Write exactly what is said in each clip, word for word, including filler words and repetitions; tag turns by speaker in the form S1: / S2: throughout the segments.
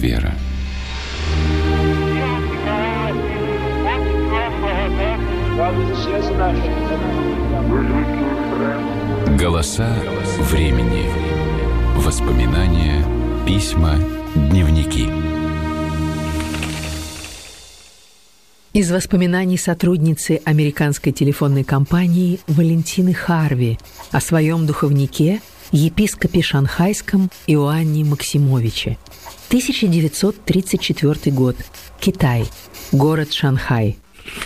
S1: вера. Голоса времени. Воспоминания, письма, дневники.
S2: Из воспоминаний сотрудницы американской телефонной компании Валентины Харви о своем духовнике, епископе шанхайском Иоанне Максимовиче. тысяча девятьсот тридцать четвёртый год. Китай. Город Шанхай.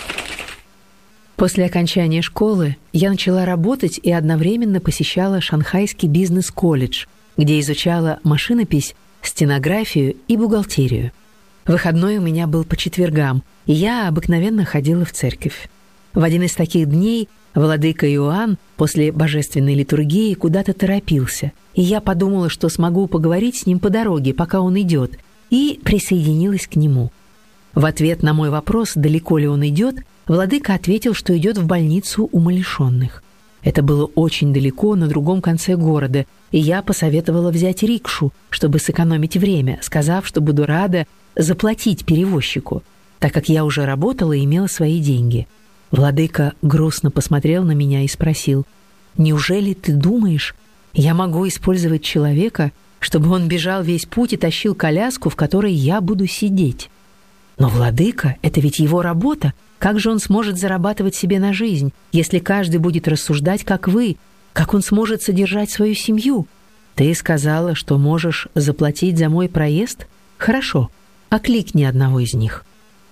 S2: После окончания школы я начала работать и одновременно посещала Шанхайский бизнес-колледж, где изучала машинопись, стенографию и бухгалтерию. Выходной у меня был по четвергам, и я обыкновенно ходила в церковь. В один из таких дней владыка Иоанн после божественной литургии куда-то торопился, и я подумала, что смогу поговорить с ним по дороге, пока он идет, и присоединилась к нему. В ответ на мой вопрос, далеко ли он идет, владыка ответил, что идет в больницу умалишенных. Это было очень далеко, на другом конце города, и я посоветовала взять рикшу, чтобы сэкономить время, сказав, что буду рада заплатить перевозчику, так как я уже работала и имела свои деньги. Владыка грустно посмотрел на меня и спросил: «Неужели ты думаешь, я могу использовать человека, чтобы он бежал весь путь и тащил коляску, в которой я буду сидеть? Но, владыка, это ведь его работа. Как же он сможет зарабатывать себе на жизнь, если каждый будет рассуждать, как вы? Как он сможет содержать свою семью? Ты сказала, что можешь заплатить за мой проезд? Хорошо, окликни одного из них».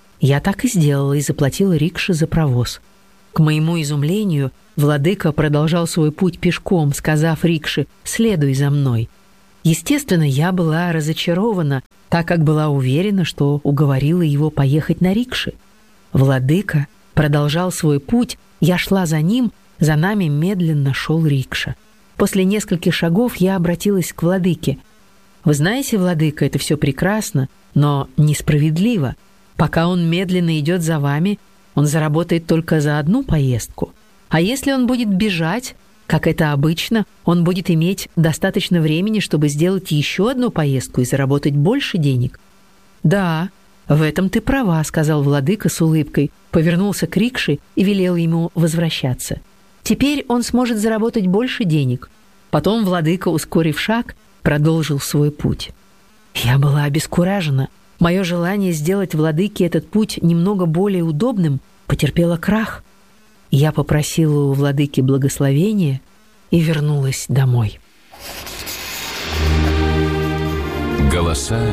S2: Я так и сделала и заплатила рикше за провоз. К моему изумлению, владыка продолжал свой путь пешком, сказав рикше: «Следуй за мной». Естественно, я была разочарована, так как была уверена, что уговорила его поехать на рикше. Владыка продолжал свой путь, я шла за ним, за нами медленно шел рикша. После нескольких шагов я обратилась к владыке. «Вы знаете, владыка, это все прекрасно, но несправедливо. Пока он медленно идет за вами, он заработает только за одну поездку. А если он будет бежать, как это обычно, он будет иметь достаточно времени, чтобы сделать еще одну поездку и заработать больше денег». «Да, в этом ты права», — сказал владыка с улыбкой, повернулся к рикше и велел ему возвращаться. «Теперь он сможет заработать больше денег». Потом владыка, ускорив шаг, продолжил свой путь. Я была обескуражена. Мое желание сделать владыке этот путь немного более удобным потерпело крах. Я попросила у владыки благословения и вернулась домой.
S1: Голоса